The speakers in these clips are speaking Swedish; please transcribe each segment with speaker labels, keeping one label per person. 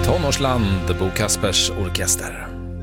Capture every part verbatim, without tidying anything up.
Speaker 1: Tonårsland, Bo Kaspers orkester.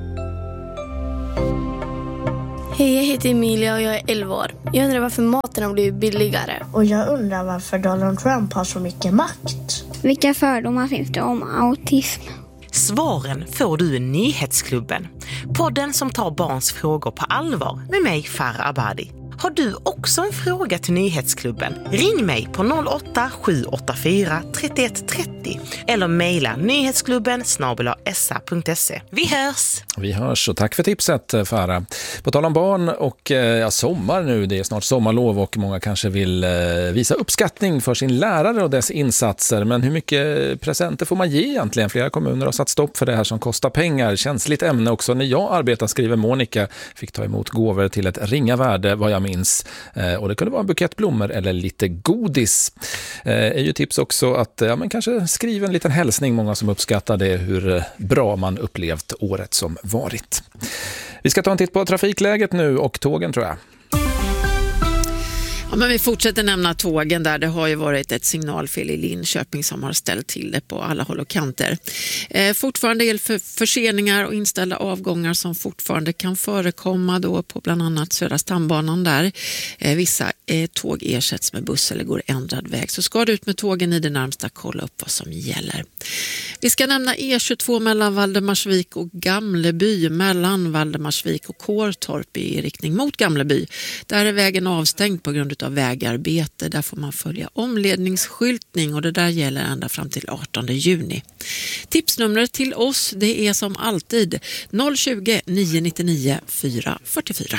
Speaker 2: Hej, jag heter Emilia och jag är elva år. Jag undrar varför maten har blivit billigare.
Speaker 3: Och jag undrar varför Donald Trump har så mycket makt.
Speaker 4: Vilka fördomar finns det om autism?
Speaker 5: Svaren får du i Nyhetsklubben. Podden som tar barns frågor på allvar med mig, Farah Abadi. Har du också en fråga till Nyhetsklubben? Ring mig på noll åtta sju åtta fyra tre ett tre noll eller mejla nyhetsklubben snabel-a s a punkt se. Vi hörs!
Speaker 1: Vi hörs och tack för tipset, Farah. På tal om barn och ja, sommar nu, det är snart sommarlov och många kanske vill eh, visa uppskattning för sin lärare och dess insatser. Men hur mycket presenter får man ge egentligen? Flera kommuner har satt stopp för det här som kostar pengar. Känsligt ämne också. När jag arbetar, skriver Monica, fick ta emot gåvor till ett ringa värde vad jag minns. Eh, och det kunde vara en bukett blommor eller lite godis. Eh, är ju tips också att ja, men kanske skriva en liten hälsning, många som uppskattar det, hur bra man upplevt året som varit. Vi ska ta en titt på trafikläget nu och tågen tror jag.
Speaker 6: Ja, men vi fortsätter nämna tågen där. Det har ju varit ett signalfel i Linköping som har ställt till det på alla håll och kanter. Eh, fortfarande är för förseningar och inställda avgångar som fortfarande kan förekomma då på bland annat Södra stambanan där. Eh, vissa eh, tåg ersätts med buss eller går ändrad väg. Så ska du ut med tågen i det närmsta, kolla upp vad som gäller. Vi ska nämna E tjugotvå mellan Valdemarsvik och Gamleby, mellan Valdemarsvik och Kårtorp i riktning mot Gamleby. Där är vägen avstängd på grund av vägarbete. Där får man följa omledningsskyltning och det där gäller ända fram till artonde juni. Tipsnumret till oss, det är som alltid noll tjugo nio nittionio fyra fyrtiofyra.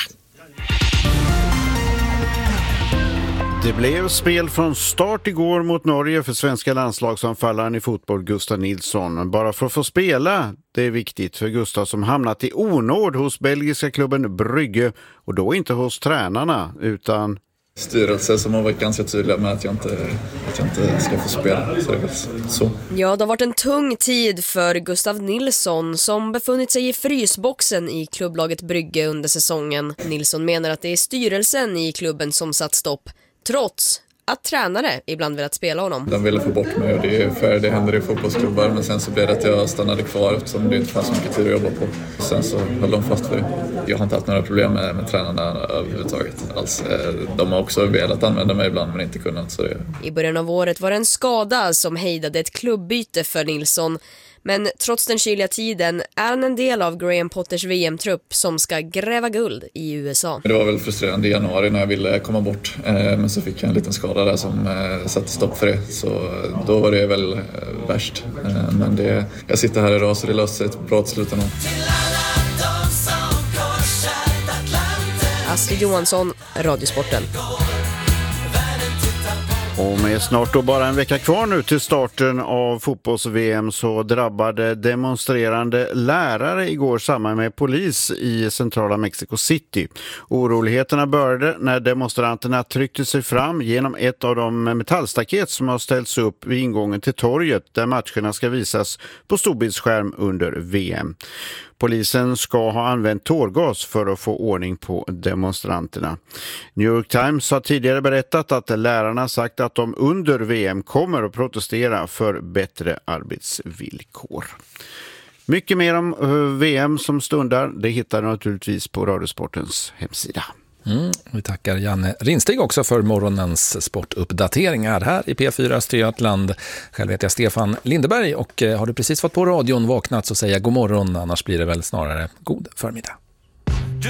Speaker 7: Det blev spel från start igår mot Norge för svenska landslagsanfallaren i fotboll Gustav Nilsson. Bara för att få spela, det är viktigt för Gustav som hamnat i onåd hos belgiska klubben Brygge och då inte hos tränarna utan
Speaker 8: styrelse som har varit ganska tydliga med att jag inte, att jag inte ska få spela. Så det är så.
Speaker 9: Ja, det har varit en tung tid för Gustav Nilsson som befunnit sig i frysboxen i klubblaget Brygge under säsongen. Nilsson menar att det är styrelsen i klubben som satt stopp, trots att tränare ibland velat spela honom.
Speaker 8: De ville få bort mig och det är för det händer i fotbollsklubbar, men sen så blev det att jag stannade kvar eftersom det inte fanns så mycket tid att jobba på. Sen så höll de fast för det. Jag har inte haft några problem med, med tränarna överhuvudtaget alls. De har också velat använda mig ibland men inte kunnat. Så det...
Speaker 9: I början av året var det en skada som hejdade ett klubbyte för Nilsson. Men trots den kyliga tiden är han en del av Graham Potters V M-trupp som ska gräva guld i U S A.
Speaker 8: Det var väl frustrerande i januari när jag ville komma bort. Men så fick jag en liten skada där som satte stopp för det. Så då var det väl värst. Men det, jag sitter här idag så det löser sig ett bra till slut.
Speaker 9: Astrid Johansson, Radiosporten.
Speaker 7: Och med snart då bara en vecka kvar nu till starten av fotbolls-V M så drabbade demonstrerande lärare igår samman med polis i centrala Mexico City. Oroligheterna började när demonstranterna tryckte sig fram genom ett av de metallstaket som har ställts upp vid ingången till torget där matcherna ska visas på storbildsskärm under V M. Polisen ska ha använt tårgas för att få ordning på demonstranterna. New York Times har tidigare berättat att lärarna sagt att de under V M kommer att protestera för bättre arbetsvillkor. Mycket mer om V M som stundar, det hittar du naturligtvis på Radiosportens hemsida.
Speaker 1: Mm, vi tackar Janne Rinstig också för morgonens sportuppdateringar här i P fyra Östergötland. Själv heter jag Stefan Lindeberg och har du precis fått på radion vaknat så säger jag god morgon, annars blir det väl snarare god förmiddag.